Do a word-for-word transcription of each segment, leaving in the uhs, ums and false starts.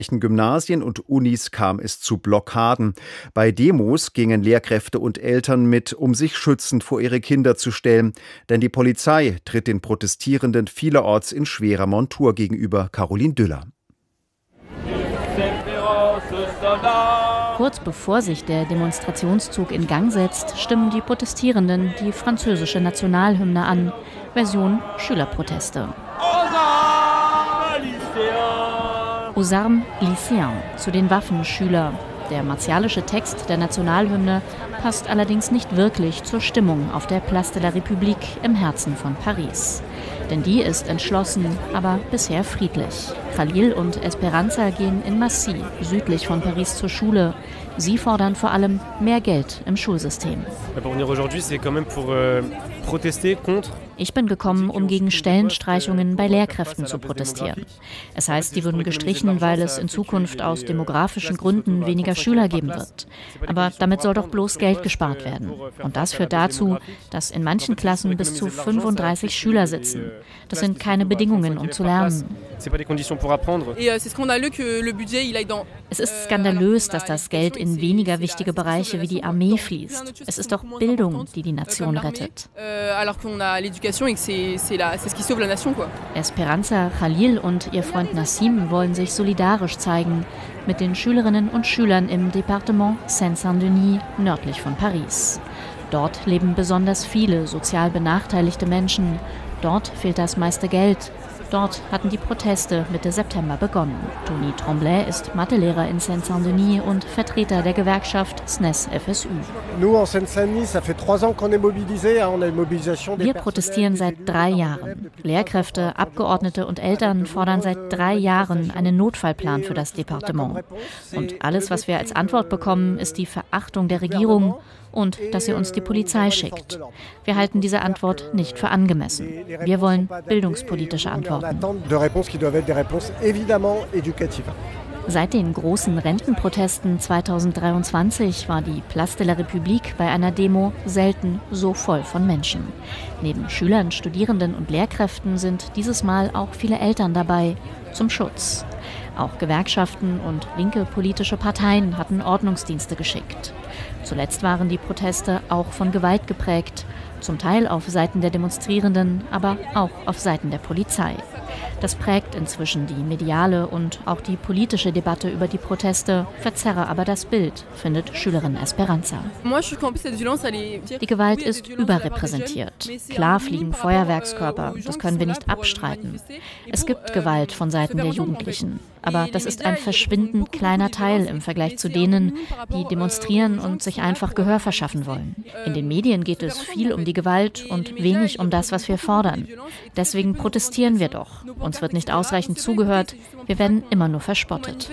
Gymnasien und Unis kam es zu Blockaden. Bei Demos gingen Lehrkräfte und Eltern mit, um sich schützend vor ihre Kinder zu stellen. Denn die Polizei tritt den Protestierenden vielerorts in schwerer Montur gegenüber. Caroline Düller. Kurz bevor sich der Demonstrationszug in Gang setzt, stimmen die Protestierenden die französische Nationalhymne an. Version Schülerproteste. Aux armes lycéens, zu den Waffen Schüler. Der martialische Text der Nationalhymne passt allerdings nicht wirklich zur Stimmung auf der Place de la République im Herzen von Paris. Denn die ist entschlossen, aber bisher friedlich. Khalil und Esperanza gehen in Massy, südlich von Paris, zur Schule. Sie fordern vor allem mehr Geld im Schulsystem. Ich bin gekommen, um gegen Stellenstreichungen bei Lehrkräften zu protestieren. Es heißt, die würden gestrichen, weil es in Zukunft aus demografischen Gründen weniger Schüler geben wird. Aber damit soll doch bloß Geld gespart werden. Und das führt dazu, dass in manchen Klassen bis zu fünfunddreißig Schüler sitzen. Das sind keine Bedingungen, um zu lernen. Es ist skandalös, dass das Geld in weniger wichtige Bereiche wie die Armee fließt. Es ist doch Bildung, die die Nation rettet. Esperanza, Khalil und ihr Freund Nassim wollen sich solidarisch zeigen mit den Schülerinnen und Schülern im Departement Seine-Saint-Denis nördlich von Paris. Dort leben besonders viele sozial benachteiligte Menschen. Dort fehlt das meiste Geld. Dort hatten die Proteste Mitte September begonnen. Tony Tremblay ist Mathelehrer in Seine-Saint-Denis und Vertreter der Gewerkschaft S N E S F S Ü. Wir protestieren seit drei Jahren. Lehrkräfte, Abgeordnete und Eltern fordern seit drei Jahren einen Notfallplan für das Departement. Und alles, was wir als Antwort bekommen, ist die Verachtung der Regierung und dass sie uns die Polizei schickt. Wir halten diese Antwort nicht für angemessen. Wir wollen bildungspolitische Antworten. Seit den großen Rentenprotesten zweitausenddreiundzwanzig war die Place de la République bei einer Demo selten so voll von Menschen. Neben Schülern, Studierenden und Lehrkräften sind dieses Mal auch viele Eltern dabei, zum Schutz. Auch Gewerkschaften und linke politische Parteien hatten Ordnungsdienste geschickt. Zuletzt waren die Proteste auch von Gewalt geprägt, zum Teil auf Seiten der Demonstrierenden, aber auch auf Seiten der Polizei. Das prägt inzwischen die mediale und auch die politische Debatte über die Proteste, verzerre aber das Bild, findet Schülerin Esperanza. Die Gewalt ist überrepräsentiert. Klar fliegen Feuerwerkskörper, das können wir nicht abstreiten. Es gibt Gewalt von Seiten der Jugendlichen, aber das ist ein verschwindend kleiner Teil im Vergleich zu denen, die demonstrieren und sich einfach Gehör verschaffen wollen. In den Medien geht es viel um die Gewalt und wenig um das, was wir fordern. Deswegen protestieren wir doch. Uns wird nicht ausreichend zugehört, wir werden immer nur verspottet.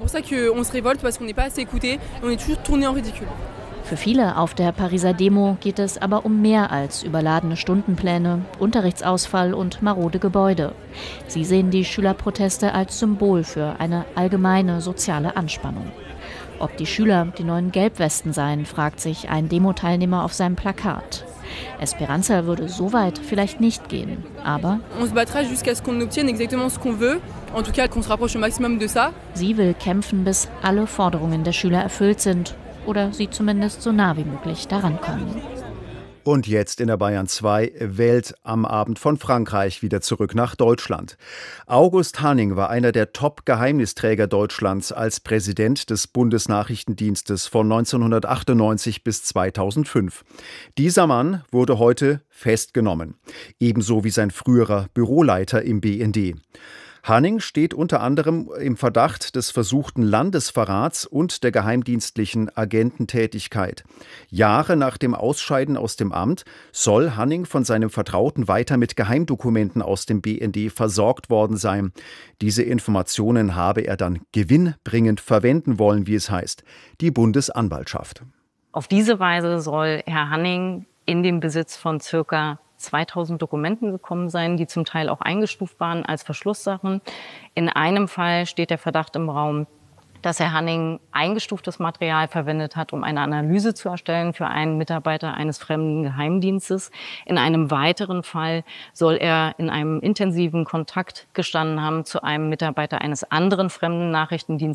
Für viele auf der Pariser Demo geht es aber um mehr als überladene Stundenpläne, Unterrichtsausfall und marode Gebäude. Sie sehen die Schülerproteste als Symbol für eine allgemeine soziale Anspannung. Ob die Schüler die neuen Gelbwesten seien, fragt sich ein Demo-Teilnehmer auf seinem Plakat. Esperanza würde so weit vielleicht nicht gehen, aber sie will kämpfen, bis alle Forderungen der Schüler erfüllt sind oder sie zumindest so nah wie möglich daran kommen. Und jetzt in der Bayern zwei Welt am Abend von Frankreich wieder zurück nach Deutschland. August Hanning war einer der Top-Geheimnisträger Deutschlands als Präsident des Bundesnachrichtendienstes von neunzehnhundertachtundneunzig bis zweitausendfünf. Dieser Mann wurde heute festgenommen, ebenso wie sein früherer Büroleiter im B N D. Hanning steht unter anderem im Verdacht des versuchten Landesverrats und der geheimdienstlichen Agententätigkeit. Jahre nach dem Ausscheiden aus dem Amt soll Hanning von seinem Vertrauten weiter mit Geheimdokumenten aus dem B N D versorgt worden sein. Diese Informationen habe er dann gewinnbringend verwenden wollen, wie es heißt, die Bundesanwaltschaft. Auf diese Weise soll Herr Hanning in den Besitz von circa zweitausend Dokumenten gekommen sein, die zum Teil auch eingestuft waren als Verschlusssachen. In einem Fall steht der Verdacht im Raum, dass Herr Hanning eingestuftes Material verwendet hat, um eine Analyse zu erstellen für einen Mitarbeiter eines fremden Geheimdienstes. In einem weiteren Fall soll er in einem intensiven Kontakt gestanden haben zu einem Mitarbeiter eines anderen fremden Nachrichtendienstes